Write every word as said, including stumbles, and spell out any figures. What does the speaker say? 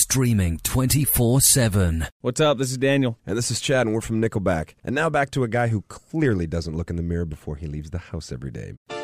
streaming twenty-four seven. What's up? This is Daniel. And this is Chad, and we're from Nickelback. And now back to a guy who clearly doesn't look in the mirror before he leaves the house every day.